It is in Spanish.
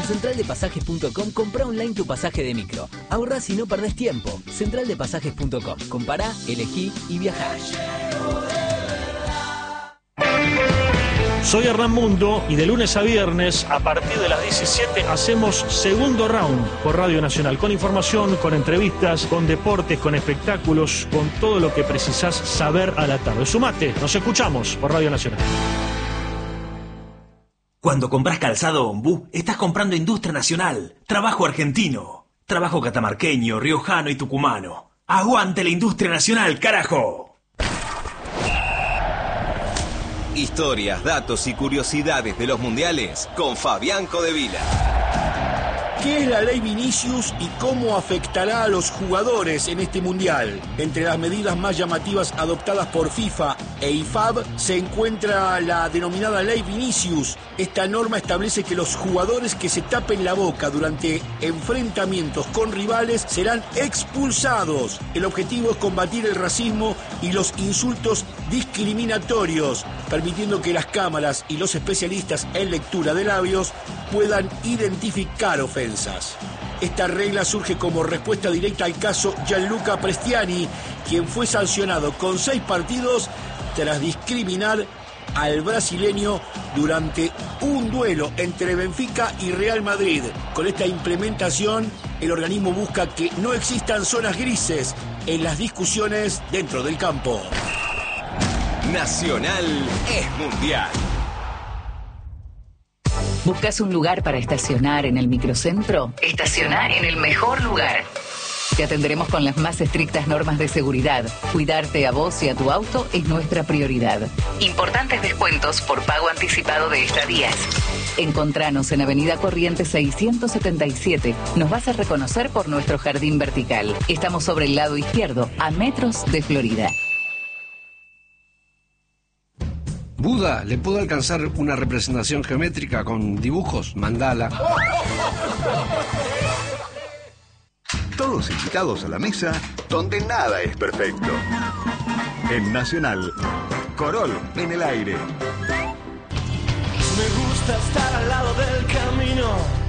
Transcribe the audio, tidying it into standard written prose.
centraldepasajes.com comprá online tu pasaje de micro. Ahorrás y no perdés tiempo. Centraldepasajes.com. Compará, elegí y viajá. Soy Hernán Mundo y de lunes a viernes, a partir de las 17, hacemos Segundo Round por Radio Nacional. Con información, con entrevistas, con deportes, con espectáculos, con todo lo que precisás saber a la tarde. Sumate, nos escuchamos por Radio Nacional. Cuando compras calzado Ombú, estás comprando industria nacional, trabajo argentino, trabajo catamarqueño, riojano y tucumano. ¡Aguante la industria nacional, carajo! Historias, datos y curiosidades de los mundiales con Fabián Codevila. ¿Qué es la ley Vinicius y cómo afectará a los jugadores en este mundial? Entre las medidas más llamativas adoptadas por FIFA e IFAB se encuentra la denominada ley Vinicius. Esta norma establece que los jugadores que se tapen la boca durante enfrentamientos con rivales serán expulsados. El objetivo es combatir el racismo y los insultos discriminatorios, permitiendo que las cámaras y los especialistas en lectura de labios puedan identificar ofensas. Esta regla surge como respuesta directa al caso Gianluca Prestiani, quien fue sancionado con 6 partidos tras discriminar al brasileño durante un duelo entre Benfica y Real Madrid. Con esta implementación, el organismo busca que no existan zonas grises en las discusiones dentro del campo. Nacional es mundial. ¿Buscas un lugar para estacionar en el microcentro? Estacioná en el mejor lugar. Te atenderemos con las más estrictas normas de seguridad. Cuidarte a vos y a tu auto es nuestra prioridad. Importantes descuentos por pago anticipado de estadías. Encontranos en Avenida Corrientes 677. Nos vas a reconocer por nuestro jardín vertical. Estamos sobre el lado izquierdo, a metros de Florida. ¿Buda le pudo alcanzar una representación geométrica con dibujos? Mandala. Todos invitados a la mesa donde nada es perfecto. En Nacional, Corol en el aire. Me gusta estar al lado del camino.